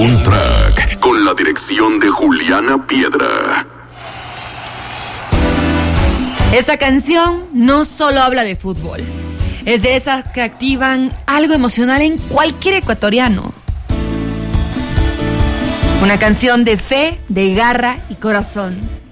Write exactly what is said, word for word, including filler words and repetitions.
Soundtrack con la dirección de Juliana Piedra. Esta canción no solo habla de fútbol, es de esas que activan algo emocional en cualquier ecuatoriano. Una canción de fe, de garra y corazón.